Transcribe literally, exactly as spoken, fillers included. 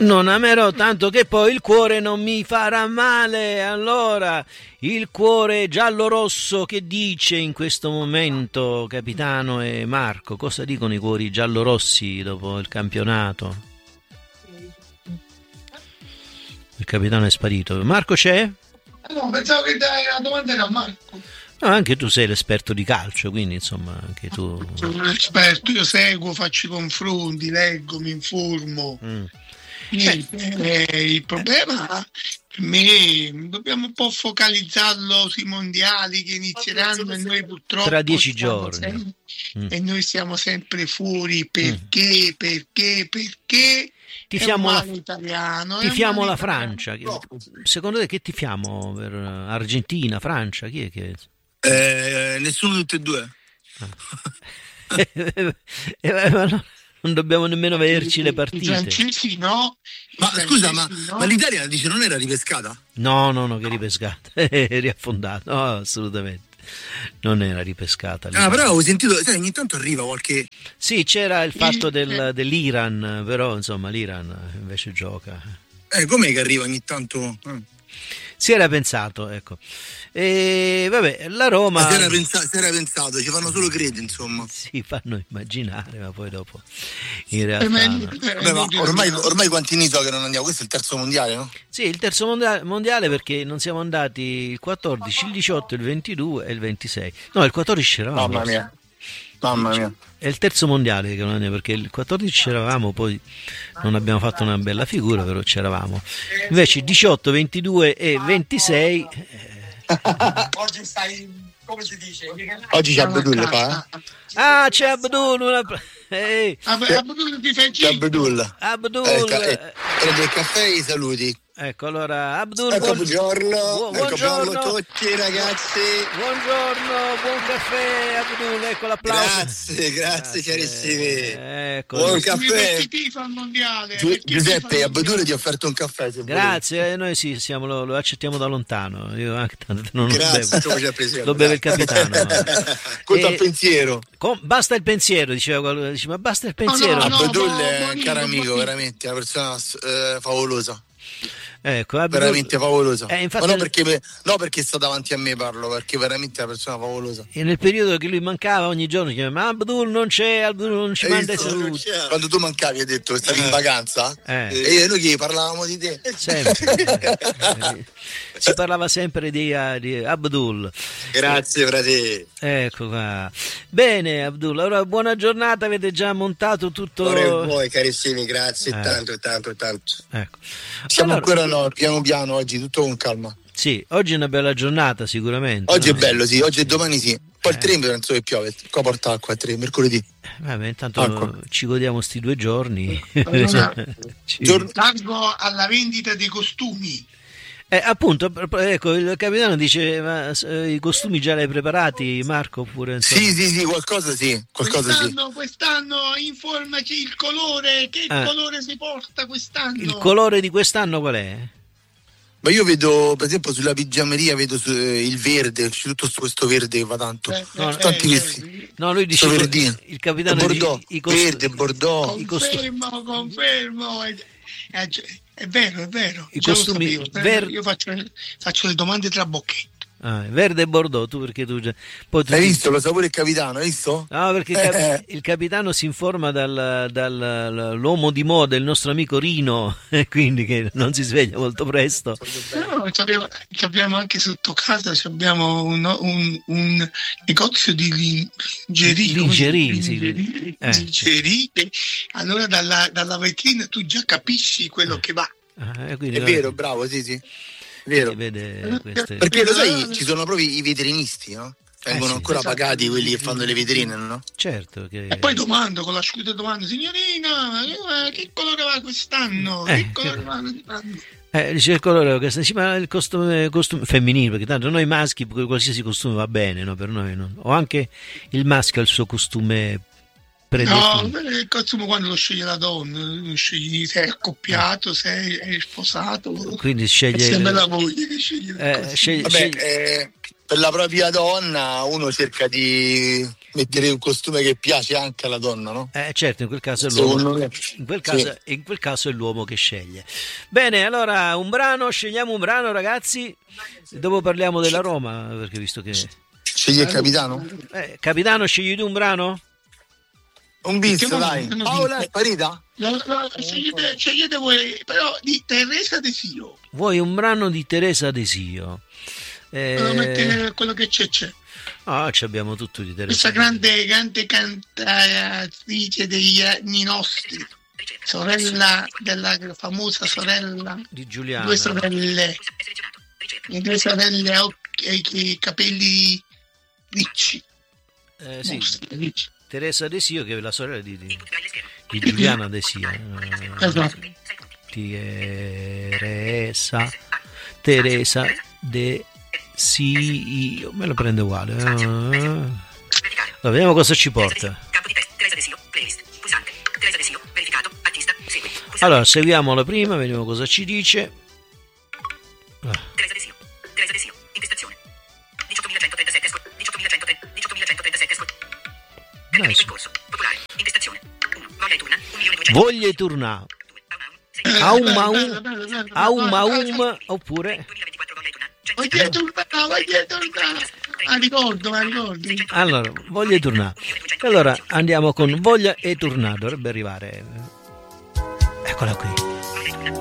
Non amerò tanto che poi il cuore non mi farà male. Allora, il cuore giallo-rosso che dice in questo momento, capitano e Marco? Cosa dicono i cuori giallo-rossi dopo il campionato? Il capitano è sparito. Marco c'è? No, pensavo che la domanda era a Marco. No, anche tu sei l'esperto di calcio, quindi insomma anche tu. Sono un esperto, io seguo, faccio i confronti, leggo, mi informo. Mm. Niente, eh, il problema per me dobbiamo un po' focalizzarlo sui mondiali che inizieranno e noi purtroppo tra dieci giorni sempre, mm. e noi siamo sempre fuori perché, mm. perché, perché tifiamo la, italiano, tifiamo la Francia. No. Secondo te che tifiamo per Argentina, Francia? Chi è che eh, nessuno di tutti e due. Ah. eh, ma no. Non dobbiamo nemmeno vederci le partite. I francesi no. I ma francesi scusa, ma, no. ma l'Italia dice non era ripescata? No, no, no, che ripescata. È riaffondata. No, assolutamente. Non era ripescata. Ah, però ho sentito, sai, ogni tanto arriva qualche... Sì, c'era il fatto del, dell'Iran, però insomma l'Iran invece gioca. Eh, com'è che arriva ogni tanto? Eh. Si era pensato, ecco. E vabbè, la Roma. Ma si era, pensato, si era pensato, ci fanno solo credere, insomma. Si fanno immaginare, ma poi dopo in realtà. No. Vabbè, ma ormai, ormai quanti anni so che non andiamo? Questo è il terzo mondiale, no? Sì, il terzo mondiale, mondiale perché non siamo andati il quattordici, il diciotto, il ventidue e il ventisei. No, il quattordici c'eravamo. Mamma mia. Mamma mia. È il terzo mondiale che non andiamo, perché il quattordici c'eravamo, poi non abbiamo fatto una bella figura, però c'eravamo. Invece il diciotto, ventidue e ventisei. Oggi stai, come si dice? Oggi c'è Abdul, fa? Eh? Ah, c'è Abdul, una... Ehi. Abdul ti fai c'è Abdul. Abdul. Eh, eh, prende il caffè e i saluti. Ecco, allora Abdul, ecco, buongiorno. buongiorno. Buongiorno a tutti ragazzi. Buongiorno, buon caffè Abdul, ecco l'applauso. Grazie, grazie, grazie. Carissimi. Ecco. Buon caffè. Mondiale, Gi- Giuseppe, Abdul ti ha offerto un caffè. Se grazie, eh, noi sì, siamo, lo, lo accettiamo da lontano. Io anche tanto non grazie, lo bevo. Lo beve il capitano. Conta il pensiero. Com- basta il pensiero, diceva qualcuno, dice, ma basta il pensiero. No, no, no, Abdul no, è un caro amico, veramente, una persona eh, favolosa. Ecco, Abdul... veramente favoloso. Eh, infatti... Ma no perché, no perché sta davanti a me parlo, perché veramente è una persona favolosa. E nel periodo che lui mancava ogni giorno chiamava, ma Abdul non c'è, Abdul non ci manda i saluti. Quando tu mancavi hai detto che stavi in vacanza eh. e noi che parlavamo di te sempre. Si parlava sempre di, uh, di Abdul. Grazie frate. Ecco qua. Bene Abdul, allora buona giornata, avete già montato tutto. Ora voi carissimi, grazie eh. tanto tanto tanto. Ecco. Siamo allora... ancora no, piano piano oggi, tutto con calma. Sì, oggi è una bella giornata sicuramente. Oggi no? è bello, sì, oggi e domani sì. Poi eh. il tre penso che piove, qua porta acqua il tre, mercoledì. Vabbè, intanto acqua. Ci godiamo sti due giorni. Allora, ci... Giorno... alla vendita dei costumi. Eh, appunto, ecco, il capitano dice, ma i costumi già li hai preparati, Marco? Oppure, sì, sì, sì, qualcosa sì, qualcosa quest'anno, sì. Quest'anno informaci il colore, che ah. colore si porta quest'anno? Il colore di quest'anno qual è? Ma io vedo, per esempio, sulla pigiameria vedo su, eh, il verde, c'è tutto questo verde che va tanto. Eh, no, tanti eh, questi. No, lui dice il, il capitano Bordeaux, dice, i cost... verde, Bordeaux. Confermo, confermo. È, è, è vero, è vero. I costumi ver... Io faccio, faccio le domande tra bocchetto. Ah, verde e Bordeaux, tu perché tu già... Poi tu hai ti... visto? Lo sa pure il capitano, hai visto? No, perché il, cap... il capitano si informa dal, dall'uomo di moda, il nostro amico Rino, quindi che non si sveglia molto presto. No, abbiamo, abbiamo anche sotto casa abbiamo un, un, un negozio di lingerie. Lingerie, sì. Eh. Lingerie. Allora dalla, dalla vetrina tu già capisci quello eh. che va. Ah, è va... vero, bravo, sì, sì. Vero. Vede queste... Perché lo sai, ci sono proprio i vetrinisti, no? Vengono eh sì, ancora esatto. pagati quelli che fanno le vetrine, no? Certo. Che... E poi domando, con la scusa domando, signorina, che colore va quest'anno? Eh. Che colore va quest'anno? Eh, dice il colore che dice, ma il costume, costume femminile, perché tanto noi maschi qualsiasi costume va bene, no? Per noi no? O anche il maschio ha il suo costume predetto. No, il costume quando lo sceglie la donna, lo scegli se è accoppiato, se è sposato. Quindi sceglie è sempre il... la moglie che sceglie. Eh, sceglie, Vabbè, sceglie... Eh, per la propria donna uno cerca di mettere un costume che piace anche alla donna, no? Eh certo, in quel caso è l'uomo, in quel caso, sì. in quel caso è l'uomo che sceglie. Bene, allora un brano, scegliamo un brano, ragazzi, dopo parliamo della Roma, perché visto che... Scegli il capitano? Eh, capitano, scegli tu un brano? Un bis, dai. Paola è sparita? No, no, scegliete, scegliete voi, però di Teresa Desio. Vuoi un brano di Teresa Desio? Eh... Devo mettere quello che c'è, c'è. Ah, ci abbiamo tutto di Teresa. Questa grande, grande cantatrice degli anni nostri, sorella della famosa sorella di Giuliana. Due sorelle, due sorelle occhi, capelli ricci. Eh, sì. Mostri, ricci. Teresa Desio, che è la sorella di, di, di Giuliana Desio. Esatto. Teresa Teresa Desio. Sì, io me lo prendo uguale. Allora, vediamo cosa ci porta. Allora, seguiamo la prima, vediamo cosa ci dice. Ah. Voglia tornare. Aum aum aum aum oppure voglio tornare, voglio tornare. Ah, ricordo, ma ricordo. Allora, voglia tornare. Allora andiamo con Voglia e tornare, dovrebbe arrivare. Eccola qui.